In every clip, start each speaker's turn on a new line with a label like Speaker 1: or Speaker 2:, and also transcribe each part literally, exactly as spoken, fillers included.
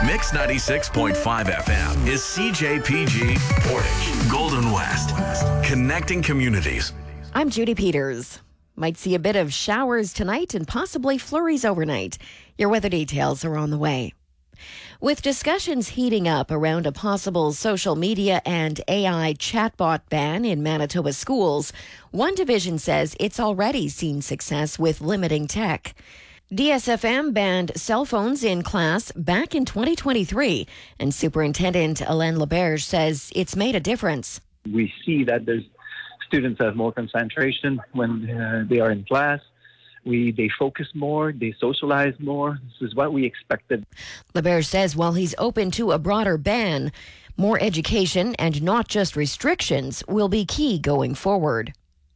Speaker 1: Mix ninety-six point five F M is C J P G Portage, Golden West, connecting communities.
Speaker 2: I'm Judy Peters. Might see a bit of showers tonight and possibly flurries overnight. Your weather details are on the way. With discussions heating up around a possible social media and A I chatbot ban in Manitoba schools, one division says it's already seen success with limiting tech. D S F M banned cell phones in class back in twenty twenty-three, and Superintendent Alain Laberge says it's made a difference.
Speaker 3: We see that there's students have more concentration when uh, they are in class. We they focus more, they socialize more. This is what we expected.
Speaker 2: Laberge says while he's open to a broader ban, more education and not just restrictions will be key going forward.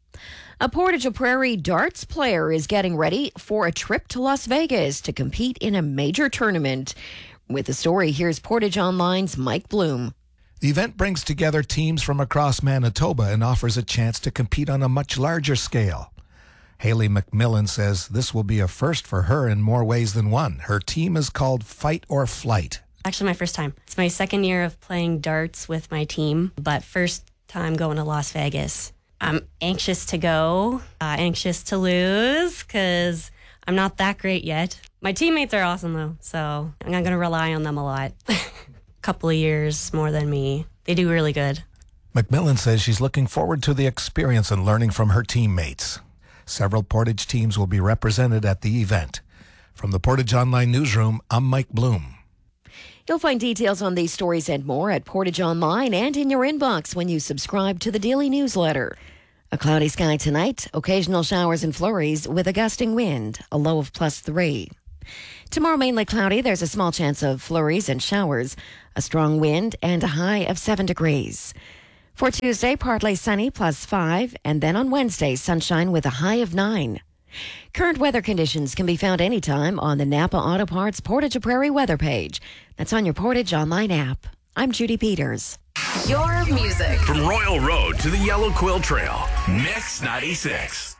Speaker 2: A Portage Prairie darts player is getting ready for a trip to Las Vegas to compete in a major tournament. With the story, here's Portage Online's Mike Bloom.
Speaker 4: The event brings together teams from across Manitoba and offers a chance to compete on a much larger scale. Haley McMillan says this will be a first for her in more ways than one. Her team is called Fight or Flight.
Speaker 5: Actually, my first time. It's my second year of playing darts with my team, but first time going to Las Vegas. I'm anxious to go, uh, anxious to lose, because I'm not that great yet. My teammates are awesome, though, so I'm not going to rely on them a lot. A couple of years more than me. They do really good.
Speaker 4: McMillan says she's looking forward to the experience and learning from her teammates. Several Portage teams will be represented at the event. From the Portage Online Newsroom, I'm Mike Bloom.
Speaker 2: You'll find details on these stories and more at Portage Online and in your inbox when you subscribe to the daily newsletter. A cloudy sky tonight, occasional showers and flurries with a gusting wind, a low of plus three. Tomorrow mainly cloudy, there's a small chance of flurries and showers, a strong wind and a high of seven degrees. For Tuesday, partly sunny, plus five, and then on Wednesday, sunshine with a high of nine. Current weather conditions can be found anytime on the Napa Auto Parts Portage Prairie weather page. That's on your Portage Online app. I'm Judy Peters.
Speaker 1: Your music. From Royal Road to the Yellow Quill Trail, Mix ninety-six.